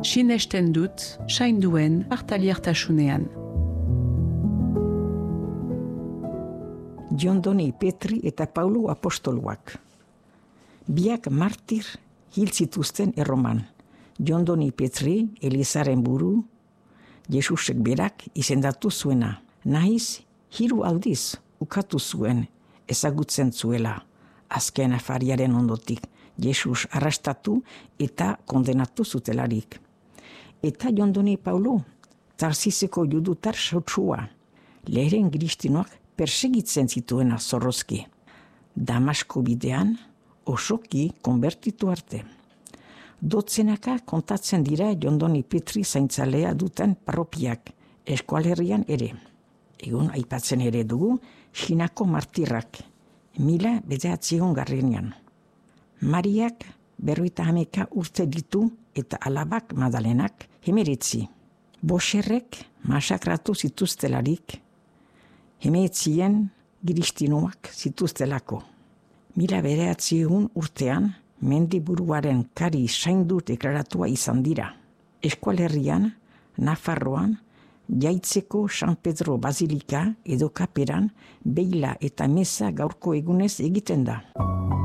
sinesten dut, sainduen partaliartasunean. Jondoni Petri eta Paulo apostoluak. Biak martir hil zituzten Erroman. Jondoni Petri, Elizaren buru, Jesusek berak izendatu zuena. Nahiz, 3 aldiz ukatu zuen ezagutzen zuela. Azken afariaren ondotik, Jesus arrastatu eta kondenatu zutelarik. Eta Jondoni Paulo, Tarsiseko judutar sautsua, lehen kristinoak persegitzen zituena zorrozki. Damasko bidean osoki konbertitu arte. Dotzenaka kontatzen dira Jondoni Petri zaintzalea duten parropiak, eskualerrian ere. Egun aipatzen ere dugu Xinako martirrak, 1900 Mariak 51 urte ditu eta alabak Madalenak 19. Boxerrek masakratu zituztelarik, 19 kristinoak zituztelako. 1900 urtean mendiburuaren kari zaindu deklaratua izan dira. Eskualerrian, Nafarroan, Jaitzeko San Pedro Basilika edo Kaperan beila eta meza gaurko egunez egiten da.